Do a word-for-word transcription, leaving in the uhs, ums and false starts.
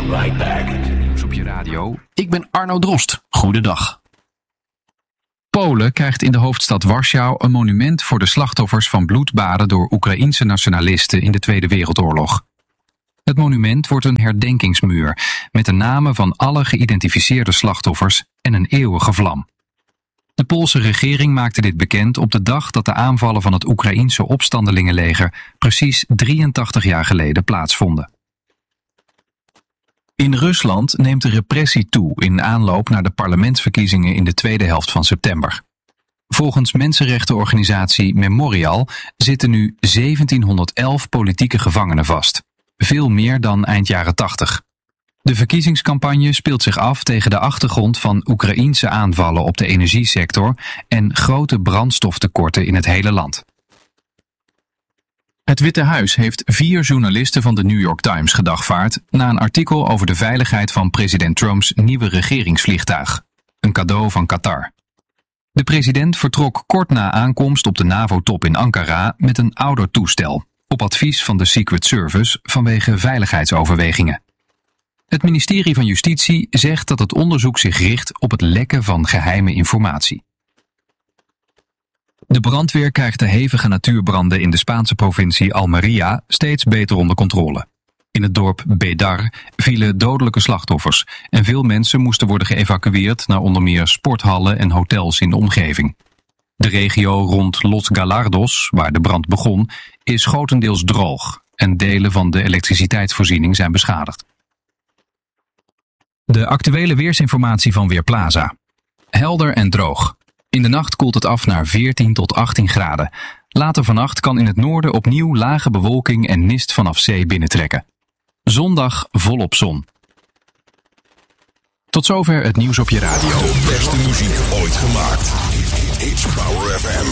right back. Nieuws op je radio. Ik ben Arno Drost. Goedendag. Polen krijgt in de hoofdstad Warschau een monument voor de slachtoffers van bloedbaden door Oekraïense nationalisten in de Tweede Wereldoorlog. Het monument wordt een herdenkingsmuur met de namen van alle geïdentificeerde slachtoffers en een eeuwige vlam. De Poolse regering maakte dit bekend op de dag dat de aanvallen van het Oekraïense opstandelingenleger precies drieëntachtig jaar geleden plaatsvonden. In Rusland neemt de repressie toe in aanloop naar de parlementsverkiezingen in de tweede helft van september. Volgens mensenrechtenorganisatie Memorial zitten nu zeventienhonderdelf politieke gevangenen vast. Veel meer dan eind jaren tachtig. De verkiezingscampagne speelt zich af tegen de achtergrond van Oekraïense aanvallen op de energiesector en grote brandstoftekorten in het hele land. Het Witte Huis heeft vier journalisten van de New York Times gedagvaard na een artikel over de veiligheid van president Trumps nieuwe regeringsvliegtuig. Een cadeau van Qatar. De president vertrok kort na aankomst op de NAVO-top in Ankara met een ouder toestel, op advies van de Secret Service vanwege veiligheidsoverwegingen. Het ministerie van Justitie zegt dat het onderzoek zich richt op het lekken van geheime informatie. De brandweer krijgt de hevige natuurbranden in de Spaanse provincie Almería steeds beter onder controle. In het dorp Bédar vielen dodelijke slachtoffers en veel mensen moesten worden geëvacueerd naar onder meer sporthallen en hotels in de omgeving. De regio rond Los Gallardos, waar de brand begon, is grotendeels droog en delen van de elektriciteitsvoorziening zijn beschadigd. De actuele weersinformatie van Weerplaza. Helder en droog. In de nacht koelt het af naar veertien tot achttien graden. Later vannacht kan in het noorden opnieuw lage bewolking en mist vanaf zee binnentrekken. Zondag volop zon. Tot zover het nieuws op je radio. De beste muziek ooit gemaakt. It's Power F M.